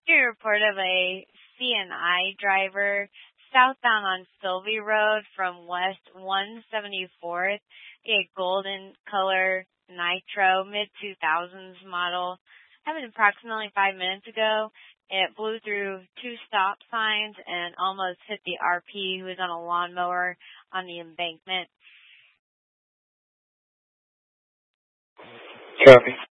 Your report of a CNI driver southbound on Sylvie Road from West 174th, a golden color Nitro mid-2000s model. Happened approximately 5 minutes ago. It blew through two stop signs and almost hit the RP who was on a lawnmower on the embankment. Copy.